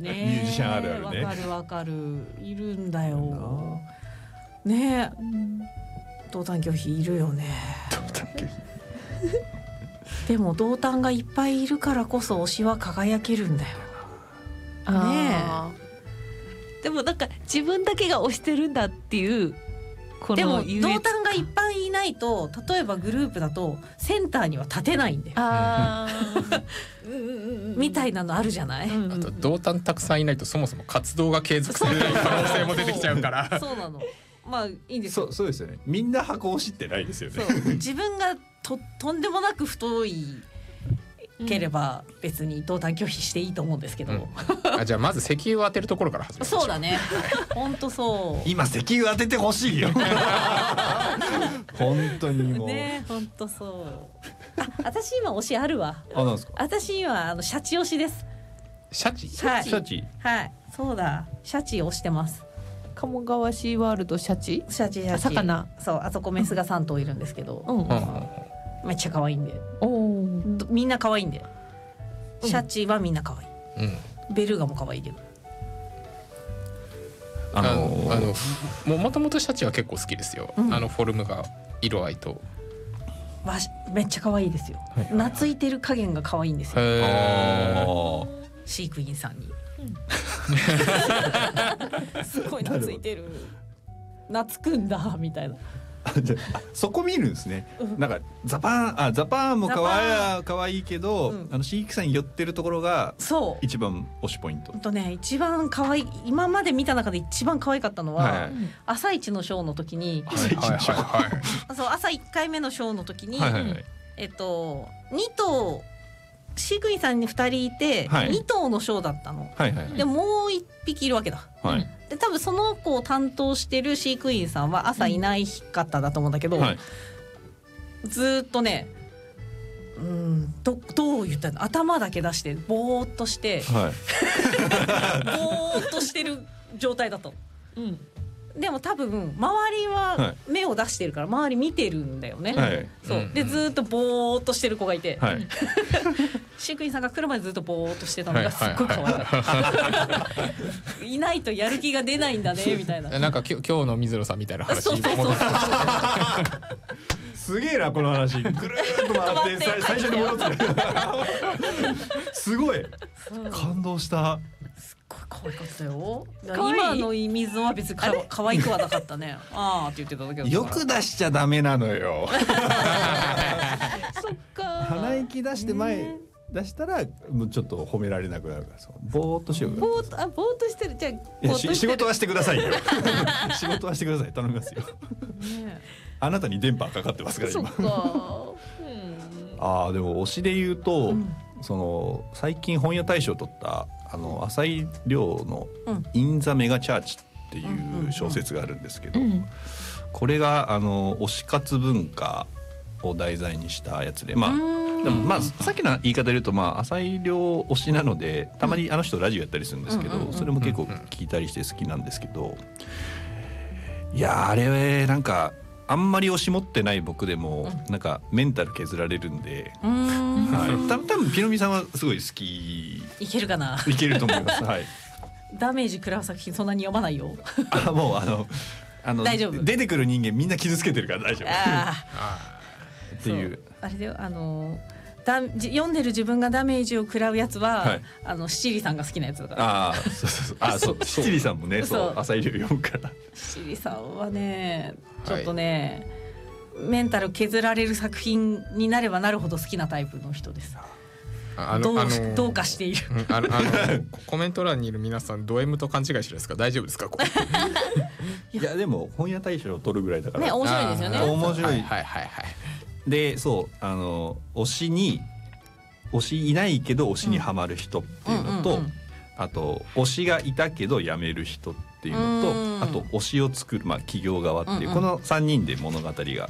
ね。 ミュージシャンあるあるね。 わかるわかる、いるんだよね。同担拒否いるよね。 同担拒否でも同担がいっぱいいるからこそ推しは輝けるんだよね。 でもなんか自分だけが推してるんだっていうこのでも優越同担がいっぱいいないと、例えばグループだとセンターには立てないんだよみたいなのあるじゃない。 あと同担たくさんいないとそもそも活動が継続する可能性も出てきちゃうからそうなの。まあいいんですよ。 そうですよね。みんな箱推しってないですよね。 そう自分がとんでもなく太いければ別に同担拒否していいと思うんですけど、 あ、じゃあまず石油を当てるところから始めましょう。 そうだね。本当そう。 今石油当ててほしいよ本当にもうね、本当そう。あ、私今推しあるわ。 あ、なんですか。 私今シャチ推しです。 シャチ、 はい、 シャチ、 はい、そうだ、シャチ推してます。 鴨川シーワールドシャチ、 シャチ魚、 そう、あそこメスが3頭いるんですけど、めっちゃ可愛いんで、みんな可愛いんで、シャチはみんな可愛い、ベルーガも可愛いけど、 もともとシャチは結構好きですよ、フォルムが、色合いとめっちゃ可愛いですよ、懐いてる加減が可愛いんですよ、飼育員さんにすごい懐いてる、懐くんだみたいな。 そこ見るんですね。なんかザパーンも可愛いけど、飼育さんに寄ってるところが一番推しポイント。 一番可愛い、今まで見た中で一番可愛かったのは、朝一のショーの時に、朝1回目のショーの時に、2頭飼育員さんに2人いて、2頭のショーだったの、でもう1匹いるわけだ、で多分その子を担当してる飼育員さんは朝いない方だと思うんだけど、ずっとね、どう言ったの、頭だけ出してぼーっとして、ぼーっとしてる状態だと、でも多分周りは目を出してるから周り見てるんだよね、そうでずっとぼーっとしてる子がいて、飼育員さんが来るまでずっとぼーっとしてたのがすっごい可愛かったいないとやる気が出ないんだねみたいな、 なんか今日の水野さんみたいな話に戻ってすげえなこの話、ぐるーっと回って最初に戻ってすごい感動した。 すっごい可愛かったよ。今の水は別に可愛くはなかったね。あーって言ってただけど。 よく出しちゃダメなのよ。 そっか。 鼻息出して前出したらもうちょっと褒められなくなるから、ぼーっとしよう。 ぼーっとしてる。じゃあ仕事はしてくださいよ。仕事はしてください。頼みますよ。あなたに電波かかってますから今。でも推しで言うと、その最近本屋大賞を取った浅井亮の「イン・ザ・メガ・チャーチ」っていう小説があるんですけど、これが推し活文化を題材にしたやつで、でもさっきの言い方で言うと、浅井亮推しなのでたまにあの人ラジオやったりするんですけど、それも結構聞いたりして好きなんですけど、いやあれなんかあんまり推し持ってない僕でもなんかメンタル削られるんで、多分ピノミさんはすごい好き、 いけるかな。 いけると思います。 ダメージ食らう作品そんなに読まないよ。 もう大丈夫、 出てくる人間みんな傷つけてるから大丈夫っていう。あれだよ、 読んでる自分がダメージを食らうやつは、七里さんが好きなやつだから。 七里さんもね、浅井亮読むから。 七里さんはね、ちょっとね、メンタル削られる作品になればなるほど好きなタイプの人です。どうかしている。 コメント欄にいる皆さんド M と勘違いしてるんですか、大丈夫ですかこれ。 いやでも本屋大賞を取るぐらいだからね、面白いですよね。 面白い。で推しいないけど推しにはまる人っていうのと、あと推しがいたけど辞める人っていうのと、あと推しを作る、企業側っていう、この3人で物語が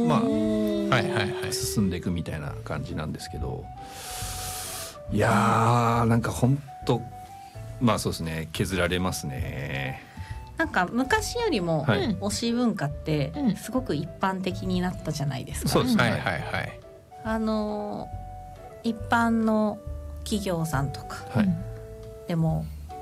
進んでいくみたいな感じなんですけど、いやーなんか本当そうですね、削られますね。なんか昔よりも推し文化ってすごく一般的になったじゃないですか。そうですね。一般の企業さんとかでも